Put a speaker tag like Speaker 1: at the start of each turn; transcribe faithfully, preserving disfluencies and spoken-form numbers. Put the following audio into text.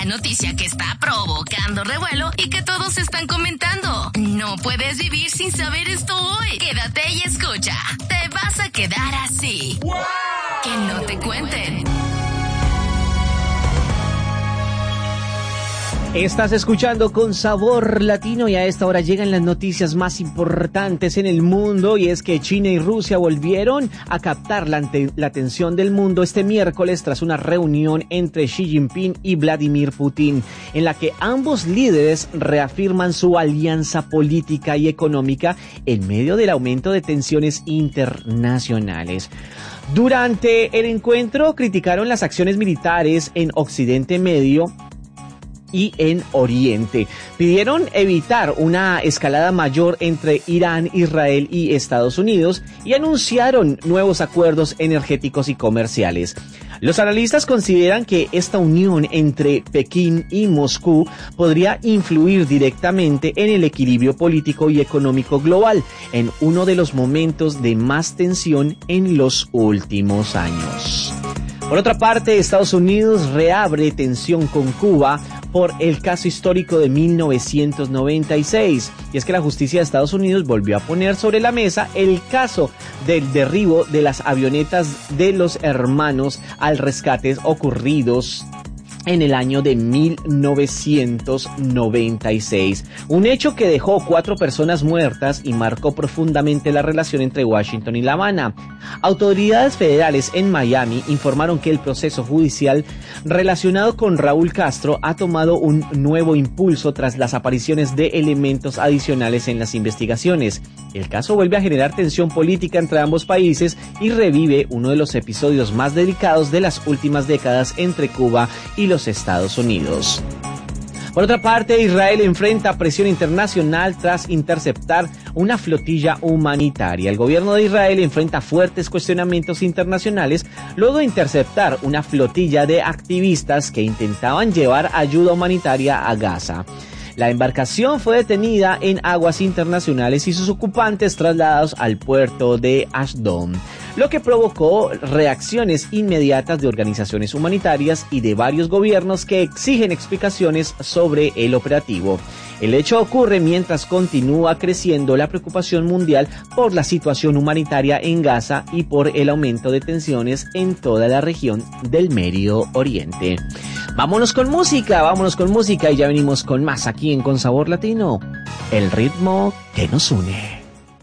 Speaker 1: noticia que está provocando revuelo y que todos están comentando. No puedes vivir sin saber esto hoy. Quédate y escucha. Te vas a quedar así. ¡Wow! Que no te cuenten.
Speaker 2: Estás escuchando Con Sabor Latino y a esta hora llegan las noticias más importantes en el mundo, y es que China y Rusia volvieron a captar la, ante- la atención del mundo este miércoles tras una reunión entre Xi Jinping y Vladimir Putin, en la que ambos líderes reafirman su alianza política y económica en medio del aumento de tensiones internacionales. Durante el encuentro criticaron las acciones militares en Occidente Medio y en Oriente. Pidieron evitar una escalada mayor entre Irán, Israel y Estados Unidos y anunciaron nuevos acuerdos energéticos y comerciales. Los analistas consideran que esta unión entre Pekín y Moscú podría influir directamente en el equilibrio político y económico global en uno de los momentos de más tensión en los últimos años. Por otra parte, Estados Unidos reabre tensión con Cuba por el caso histórico de mil novecientos noventa y seis. Y es que la justicia de Estados Unidos volvió a poner sobre la mesa el caso del derribo de las avionetas de los hermanos al rescate ocurridos en el año de mil novecientos noventa y seis. Un hecho que dejó cuatro personas muertas y marcó profundamente la relación entre Washington y La Habana. Autoridades federales en Miami informaron que el proceso judicial relacionado con Raúl Castro ha tomado un nuevo impulso tras las apariciones de elementos adicionales en las investigaciones. El caso vuelve a generar tensión política entre ambos países y revive uno de los episodios más delicados de las últimas décadas entre Cuba y los Estados Unidos. Por otra parte, Israel enfrenta presión internacional tras interceptar una flotilla humanitaria. El gobierno de Israel enfrenta fuertes cuestionamientos internacionales luego de interceptar una flotilla de activistas que intentaban llevar ayuda humanitaria a Gaza. La embarcación fue detenida en aguas internacionales y sus ocupantes trasladados al puerto de Ashdod, lo que provocó reacciones inmediatas de organizaciones humanitarias y de varios gobiernos que exigen explicaciones sobre el operativo. El hecho ocurre mientras continúa creciendo la preocupación mundial por la situación humanitaria en Gaza y por el aumento de tensiones en toda la región del Medio Oriente. Vámonos con música, vámonos con música y ya venimos con más aquí en Con Sabor Latino, el ritmo que nos une.